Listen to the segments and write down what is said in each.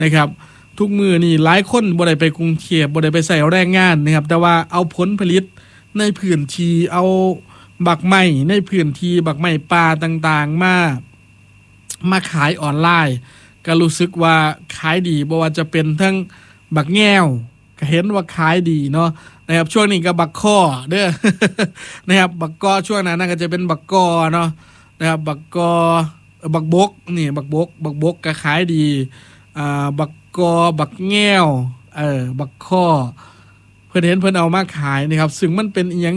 นะครับทุกมือนี่หลายคนบ่ได้ไปกรุงเทพบ่ได้ไปใส่แรงงานนะครับแต่ว่าเอาผลผลิตในพื้นที่เอาบักไม้ในพื้นที่บักไม้ป่าต่างๆมาขายออนไลน์ก็รู้สึกว่าขายดีบ่ว่าจะเป็นทั้งบักแง้วก็เห็นว่าขายดีเนาะนะครับช่วงนี้ก็บักข้อเด้อ นะครับบักกอช่วงนั้นก็จะเป็นบักกอเนาะนะครับบักกอบักบกนี่บักบกก็ขายดีบักกอบักแง้วบักข้อเพิ่นเห็นเพิ่นเอามาขายนะครับซึ่งมันเป็นอีหยัง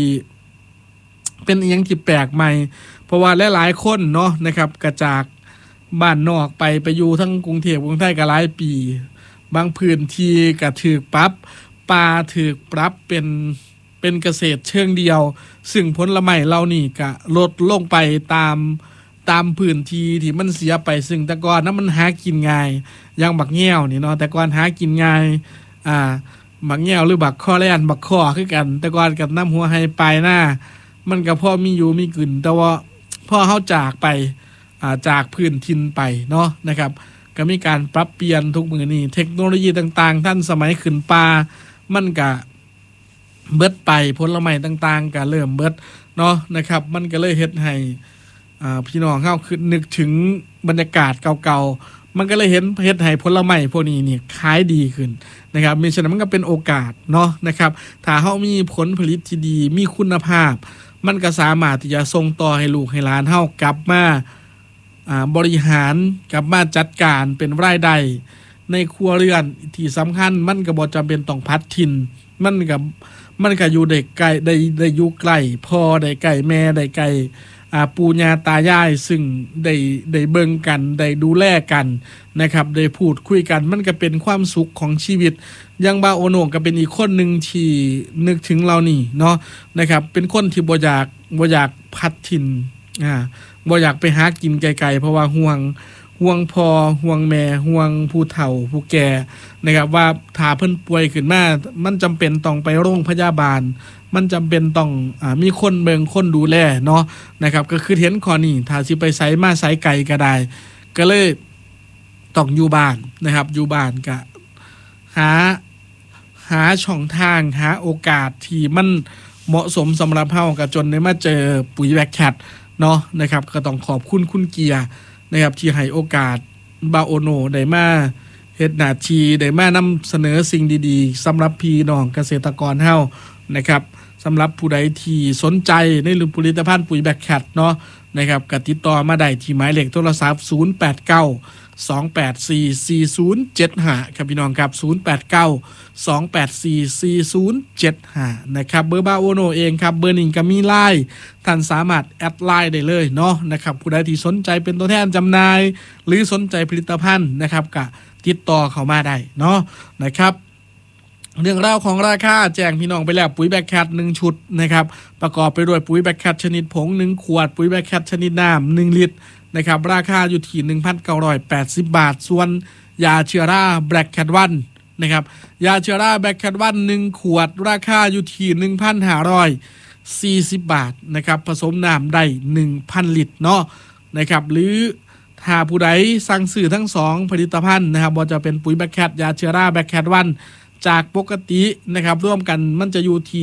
ที่แปลกใหม่เพราะว่าหลายๆคนเนาะนะครับกระจากบ้านนอกไปอยู่ทั้งกรุงเทพกรุงไทยก็หลายปีบางพื้นที่ก็ถูกปรับป่าถูกปรับเป็นเกษตรเชิงเดียวซึ่งผลไม้เหล่านี้ก็ลดลงไปตามพื้นที่ที่มันเสียไปซึ่งแต่ก่อนนั้นมันหากินง่ายอย่างบักแง้วนี่เนาะแต่ก่อนหากินง่ายบักแง้วหรือบักข้อแล่นบักข้อคือกันแต่ก่อนกับน้ำหัวไฮปลายหน้ามันก็พอมีอยู่มีกินแต่ว่าพอเฮาจากไปจากพื้นถิ่นไปเนาะนะครับก็มีการปรับเปลี่ยนทุกมื้อนี้เทคโนโลยีต่างๆท่านสมัยขึ้นป่ามันก็เบิดไปผลไม้ต่างๆก็เริ่มเบิดเนาะนะครับมันก็เลยเฮ็ดให้พี่น้องเฮาคือนึกถึงบรรยากาศเก่าๆมันก็เลยเฮ็ดให้ผลไม้พวกนี้นี่ขายดีขึ้นนะครับมีฉะนั้นมันก็เป็นโอกาสเนาะนะครับถ้าเฮามีผลผลิตที่ดีมีคุณภาพมันก็สามารถที่จะส่งต่อให้ลูกให้หลานเฮากลับมาบริหารกลับมาจัดการเป็นรายได้ในครัวเรือนที่สำคัญมันก็บ่จำเป็นต้องพัดถิ่นมันก็อยู่ได้ใกล้ได้อยู่ใกล้พ่อได้ใกล้แม่ได้ใกล้ปู่ย่าตายายซึ่งได้เบิ่งกันได้ดูแลกันนะครับได้พูดคุยกันมันก็เป็นความสุขของชีวิตยังบาโอโนะก็เป็นอีกคนนึงที่นึกถึงเรานี่เนาะนะครับเป็นคนที่บ่อยากพัดถิ่นบ่อยากไปหากินไกลๆเพราะว่าห่วงพ่อห่วงแม่ห่วงผู้เฒ่าผู้แก่นะครับว่าถ้าเพิ่นป่วยขึ้นมามันจำเป็นต้องไปโรงพยาบาลมันจำเป็นต้องมีคนเบิ่งคนดูแลเนาะนะครับก็คือเห็นข้อนี้ถ้าสิไปไสมาไสไกลก็ได้ก็เลยต้องอยู่บ้านนะครับอยู่บ้านก็หาช่องทางหาโอกาสที่มันเหมาะสมสำหรับเฮาก็จนได้มาเจอปุ๋ยแบคแคทเนาะนะครับก็ต้องขอบคุณเกียร์นะครับที่ให้โอกาสบาโอโนะได้มาเฮ็ดหน้าที่ได้มานำเสนอสิ่งดีๆสำหรับพี่น้องเกษตรกรเฮานะครับสำหรับผู้ใดที่สนใจในเรื่องผลิตภัณฑ์ปุ๋ยแบคแคทเนาะนะครับก็ติดต่อมาได้ที่หมายเลขโทรศัพท์089-284-4075ครับพี่น้องครับ089-284-4075นะครับเบอร์บาโอโนะเองครับเบอร์1ก็มี LINE ท่านสามารถแอดไลน์ได้เลยเนาะนะครับผู้ใดที่สนใจเป็นตัวแทนจำหน่ายหรือสนใจผลิตภัณฑ์นะครับก็ติดต่อเข้ามาได้เนาะนะครับเรื่องราวของราคาแจ้งพี่น้องไปแล้วปุ๋ยแบคแคท1ชุดนะครับประกอบไปด้วยปุ๋ยแบคแคทชนิดผง1ขวดปุ๋ยแบคแคทชนิดน้ำ1ลิตรนะครับราคาอยู่ที่ 1,980 บาทส่วนยาเชื้อราแบล็คแคทวันนะครับยาเชื้อราแบล็คแคทวัน1ขวดราคาอยู่ที่ 1,540 บาทนะครับผสมน้ำได้ 1,000 ลิตรเนาะนะครับหรือถ้าผู้ใดสั่งซื้อทั้ง2ผลิตภัณฑ์นะครับบ่จะเป็นปุ๋ยแบคแคทยาเชื้อราแบล็คแคทวันจากปกตินะครับร่วมกันมันจะอยู่ที่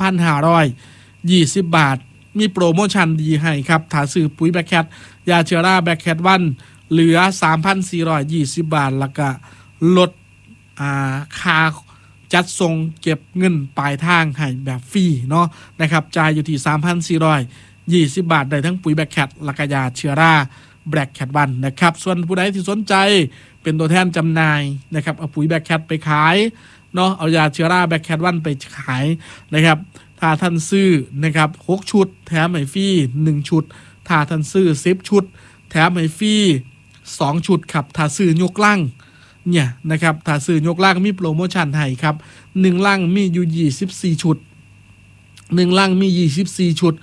3,520 บาทมีโปรโมชั่นดีให้ครับถ้าซื้อปุ๋ยแบคแคทยาเชื้อราแบคแคทวันเหลือ 3,420 บาทแล้วก็ลดค่าจัดส่งเก็บเงินปลายทางให้แบบฟรีเนาะนะครับจ่ายอยู่ที่ 3,420 บาทได้ทั้งปุ๋ยแบคแคทและก็ยาเชื้อราแบล็คแคทวันนะครับส่วนผู้ใดที่สนใจเป็นตัวแทนจำหน่ายนะครับเอาปุ๋ยแบคแคทไปขายเนาะเอายาเชื้อราแบคแคทวันไปขายนะครับถ้าท่านซื้อนะครับ6ชุดแถมให้ฟรี1ชุดถ้าท่านซื้อ10ชุดแถมให้ฟรี2ชุดครับถ้าซื้อยกลังเนี่ยนะครับถ้าซื้อยกลังมีโปรโมชั่นให้ครับ1ลังมีอยู่24ชุด1ลังมี24ชุด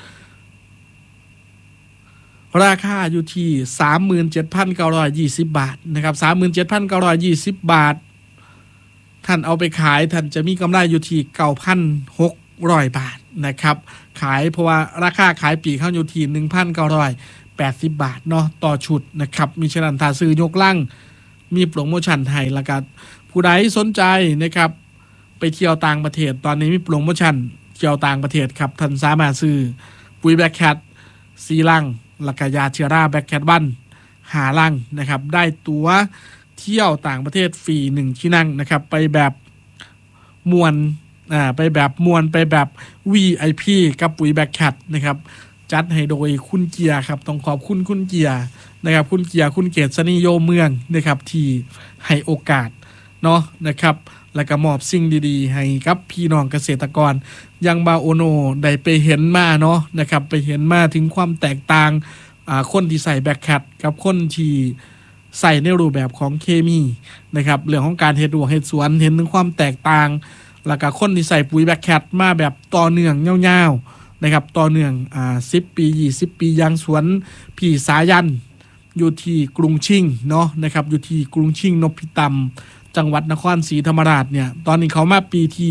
ราคาอยู่ที่ 37,920 บาทนะครับ 37,920 บาทท่านเอาไปขายท่านจะมีกำไรอยู่ที่ 9,600 บาทนะครับขายเพราะว่าราคาขายปลีกเข้าอยู่ที่ 1,980 บาทเนาะต่อชุดนะครับมีฉะนั้นถ้าซื้อยกลังมีโปรโมชั่นให้แล้วก็ผู้ใดสนใจนะครับไปเที่ยวต่างประเทศตอนนี้มีโปรโมชั่นเที่ยวต่างประเทศครับท่านสามารถซื้อปุ๋ยแบล็คแคท4 ลังแล้วก็ยาเชื้อราแบล็คแคทวัน5 ลังนะครับได้ตั๋วเที่ยวต่างประเทศฟรี1 ที่นั่งนะครับไปแบบมวนไปแบบมวนไปแบบ VIP กับปุ๋ยแบล็คแคทนะครับจัดให้โดยคุณเกียร์ครับต้องขอบคุณคุณเกียร์นะครับคุณเกียร์คุณเกษณีโยเมืองนะครับที่ให้โอกาสเนาะนะครับแล้วก็มอบสิ่งดีๆให้กับพี่น้องเกษตรกรยังบาโอโนได้ไปเห็นมาเนาะนะครับไปเห็นมาถึงความแตกต่างคนที่ใส่แบล็คแคทกับคนที่ใส่ในรูปแบบของเคมีนะครับเรื่องของการเฮ็ดเฮ็ดสวนเห็นถึงความแตกต่างแล้วก็คนที่ใส่ปุ๋ยแบล็คแคทมาแบบต่อเนื่องยาวๆนะครับต่อเนื่อง10 ปี20 ปียังสวนพี่สายันอยู่ที่กรุงชิงเนาะนะครับอยู่ที่กรุงชิงนพิตำจังหวัดนครศรีธรรมราชเนี่ยตอนนี้เขามาปีที่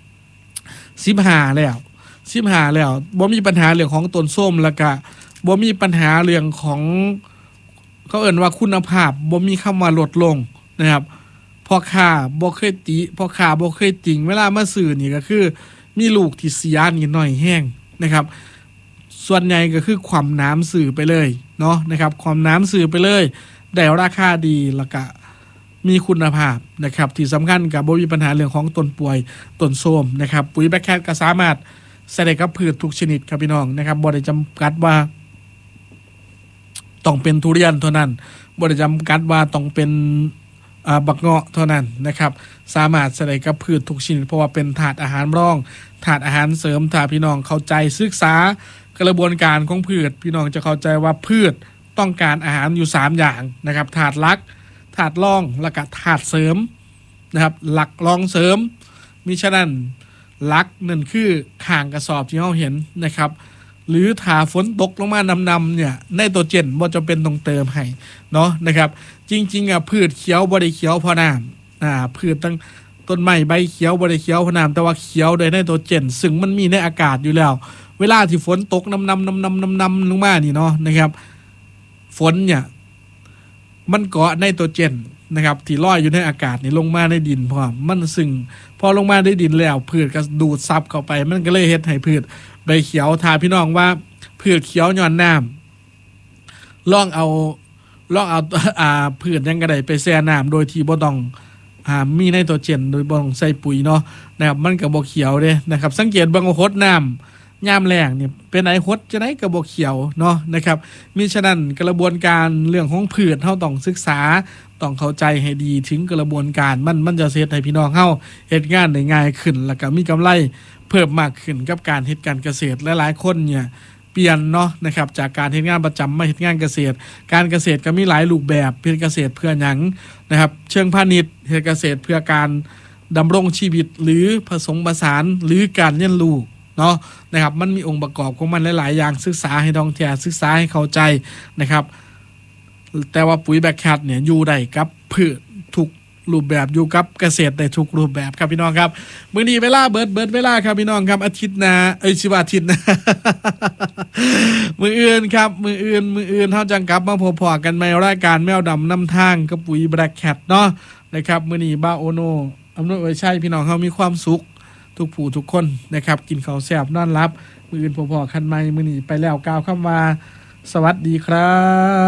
15แล้วบ่มีปัญหาเรื่องของต้นส้มแล้วก็บ่มีปัญหาเรื่องของเขาเอ่นว่าคุณภาพบ่มีคำว่าลดลงนะครับพ่อค้าบ่เคยติพ่อค้าบ่เคยติงเวลามาซื้อนี่ก็คือมีลูกที่เสียนิดหน่อยแห้งนะครับส่วนใหญ่ก็คือความน้ำสื่อไปเลยเนาะนะครับความน้ำสื่อไปเลยได้ราคาดีแล้วก็มีคุณภาพนะครับที่สำคัญกับบ่มีปัญหาเรื่องของต้นป่วยต้นโทรมนะครับปุ๋ยแบล็คแคทก็สามารถใส่ได้กับพืชทุกชนิดครับพี่น้องนะครับบ่ได้จำกัดว่าต้องเป็นทุเรียนเท่านั้นบ่ได้จำกัดว่าต้องเป็นบักเงาะเท่านั้นนะครับสามารถใส่ได้กับพืชทุกชนิดเพราะว่าเป็นถาดอาหารรองถาดอาหารเสริมถ้าพี่น้องเข้าใจศึกษากระบวนการของพืชพี่น้องจะเข้าใจว่าพืชต้องการอาหารอยู่3อย่างนะครับถาดหลักถาดรองแล้วก็ถาดเสริมนะครับหลักรองเสริมมิฉะนั้นหลักนั่นคือข้างกระสอบที่เราเห็นนะครับหรือถ้าฝนตกลงมานำๆเนี่ยไนโตรเจนบ่จำเป็นต้องเติมให้เนาะนะครับจริงๆพืชเขียวบ่ได้เขียวเพราะน้ำพืชตั้งต้นไม้ใบเขียวบ่ได้เขียวเพราะน้ำแต่ว่าเขียวโดยไนโตรเจนซึ่งมันมีในอากาศอยู่แล้วเวลาที่ฝนตกนำลงมานี่เนาะนะครับฝนเนี่ยมันเกาะไนโตรเจนนะครับที่ลอยอยู่ในอากาศนี่ลงมาในดินพร้อมมันซึ่งพอลงมาในดินแล้วพืชก็ดูดซับเข้าไปมันก็เลยเฮ็ดให้พืชใบเขียวทาพี่น้องว่าพืชเขียวย้อนน้ำลองเอาพืชยังกระไดไปแช่น้ำโดยที่บ่ต้องมีไนโตรเจนโดยบ่ต้องใส่ปุ๋ยเนาะนะครับมันก็บ่เขียวเด้นะครับสังเกตบางโคตรน้ำยามแล้งเนี่ยเป็นไอโคตรจะได้ก็บ่เขียวเนาะนะครับมิฉะนั้นกระบวนการเรื่องของพืชเฮาต้องศึกษาต้องเข้าใจให้ดีถึงกระบวนการมันจะเฮ็ดให้พี่น้องเฮาเฮ็ดงานได้ง่ายขึ้นแล้วก็มีกำไรเพิ่มมากขึ้นกับการเฮ็ดการเกษตรและหลายคนเนี่ยเปลี่ยนเนาะนะครับจากการเฮ็ดงานประจำมาเฮ็ดงานเกษตรการเกษตรก็มีหลายรูปแบบเฮ็ดเกษตรเพื่อหยังนะครับเชิงพาณิชย์เฮ็ดเกษตรเพื่อการดำรงชีวิตหรือผสมผสานหรือการเรียนรู้เนาะนะครับมันมีองค์ประกอบของมันหลายๆอย่างศึกษาให้ท่องแท้ศึกษาให้เข้าใจนะครับแต่ว่าปุ๋ยแบล็คแคทเนี่ยอยู่ได้กับพืชทุกรูปแบบอยู่กับเกษตรได้ทุกรูปแบบครับพี่น้องครับมื้อนี้เวลาเบิดเวลาครับพี่น้องครับอาทิตย์หน้าสิว่าอาทิตย์หน้า มื้ออื่นครับมื้ออื่นเฮาจังกลับมาพบกันใหม่รายการแมวดำนำทางกับปุ๋ยแบล็คแคทเนาะนะครับมื้อนี้บาโอโนอำนวยไว้ใช้พี่น้องเฮามีความสุขทุกผู้ทุกคนนะครับกินข้าวแซ่บนอนหลับมื้ออื่นพอๆกันใหม่มื้อนี้ไปแล้วกล่าวคำว่าสวัสดีครับ